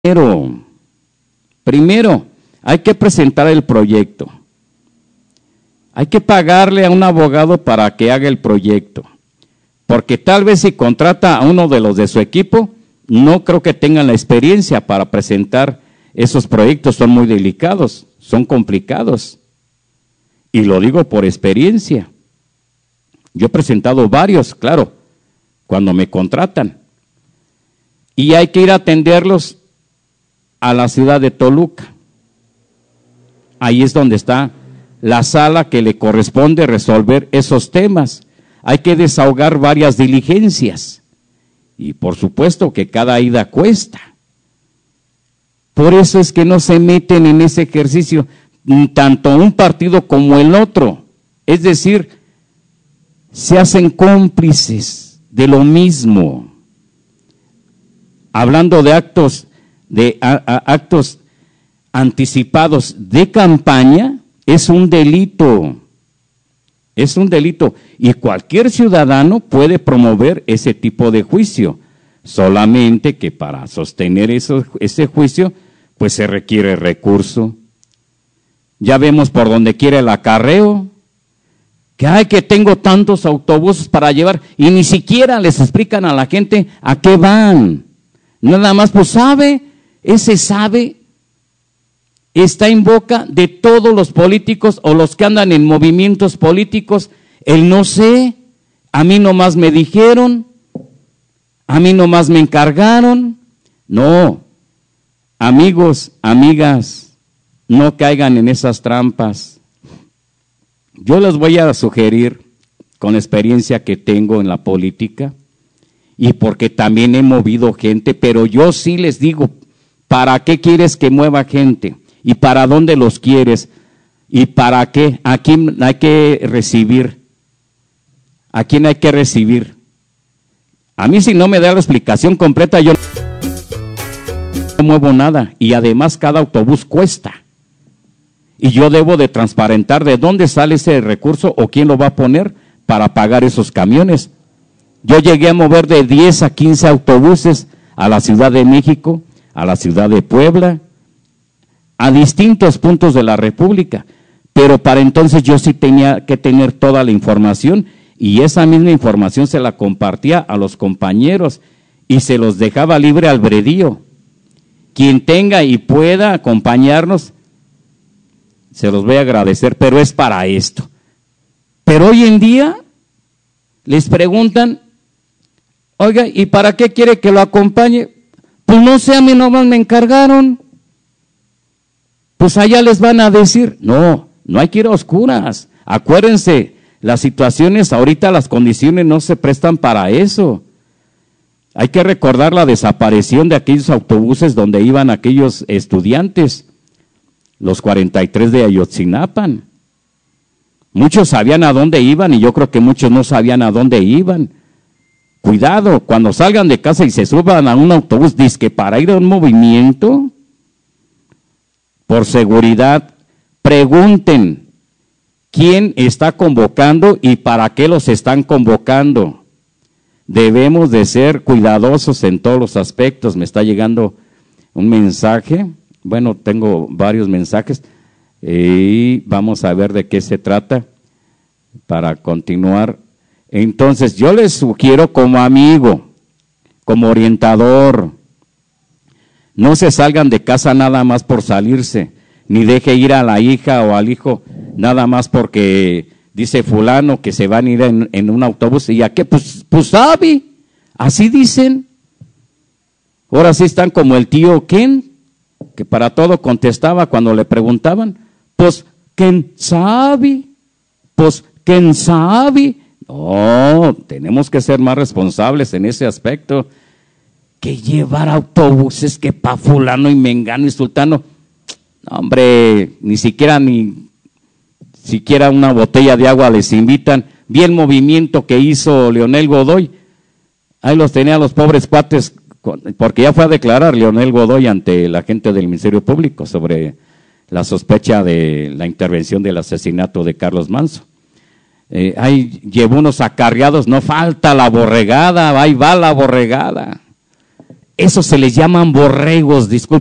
Primero, hay que presentar el proyecto. Hay que pagarle a un abogado para que haga el proyecto. Porque tal vez si contrata a uno de los de su equipo, no creo que tengan la experiencia para presentar esos proyectos. Son muy delicados, son complicados. Y lo digo por experiencia. Yo he presentado varios, claro, cuando me contratan. Y hay que ir a atenderlos a la ciudad de Toluca. Ahí es donde está la sala que le corresponde resolver esos temas. Hay que desahogar varias diligencias. Y por supuesto que cada ida cuesta. Por eso es que no se meten en ese ejercicio, tanto un partido como el otro. Es decir, se hacen cómplices de lo mismo. Hablando de actos anticipados de campaña, es un delito. Es un delito. Y cualquier ciudadano puede promover ese tipo de juicio. Solamente que para sostener ese juicio, pues se requiere recurso. Ya vemos por donde quiere el acarreo. Que tengo tantos autobuses para llevar, y ni siquiera les explican a la gente a qué van. Nada más, pues ese sabe, está en boca de todos los políticos o los que andan en movimientos políticos. El no sé, a mí nomás me dijeron, a mí nomás me encargaron. No, amigos, amigas, no caigan en esas trampas. Yo les voy a sugerir, con la experiencia que tengo en la política, y porque también he movido gente, pero yo sí les digo, ¿para qué quieres que mueva gente? ¿Y para dónde los quieres? ¿Y para qué? ¿A quién hay que recibir? ¿A quién hay que recibir? A mí, si no me da la explicación completa, yo no muevo nada, y además cada autobús cuesta. Y yo debo de transparentar de dónde sale ese recurso o quién lo va a poner para pagar esos camiones. Yo llegué a mover de 10 a 15 autobuses a la Ciudad de México, a la Ciudad de Puebla, a distintos puntos de la República. Pero para entonces yo sí tenía que tener toda la información, y esa misma información se la compartía a los compañeros y se los dejaba libre albedrío. Quien tenga y pueda acompañarnos, se los voy a agradecer, pero es para esto. Pero hoy en día les preguntan, oiga, ¿y para qué quiere que lo acompañe? Pues no sé, a mí nomás me encargaron. Pues allá les van a decir, no hay que ir a oscuras. Acuérdense, las situaciones, ahorita las condiciones no se prestan para eso. Hay que recordar la desaparición de aquellos autobuses donde iban aquellos estudiantes, los 43 de Ayotzinapan. Muchos sabían a dónde iban y yo creo que muchos no sabían a dónde iban. Cuidado, cuando salgan de casa y se suban a un autobús, dizque para ir a un movimiento, por seguridad, pregunten quién está convocando y para qué los están convocando. Debemos de ser cuidadosos en todos los aspectos. Me está llegando un mensaje. Bueno, tengo varios mensajes y vamos a ver de qué se trata para continuar. Entonces, yo les sugiero como amigo, como orientador, no se salgan de casa nada más por salirse, ni deje ir a la hija o al hijo nada más porque dice fulano que se van a ir en un autobús. ¿Y a qué? Pues sabe, así dicen. Ahora sí están como el tío Ken, que para todo contestaba cuando le preguntaban, pues, ¿quién sabe? Pues, ¿quién sabe? No, tenemos que ser más responsables en ese aspecto, que llevar autobuses que pa' fulano y mengano y sultano. No, hombre, ni siquiera una botella de agua les invitan. Vi el movimiento que hizo Leonel Godoy, ahí los tenía los pobres cuates, porque ya fue a declarar Leonel Godoy ante la gente del Ministerio Público sobre la sospecha de la intervención del asesinato de Carlos Manzo. Ahí llevó unos acarreados, no falta la borregada, ahí va la borregada. Eso se les llaman borregos, disculpen.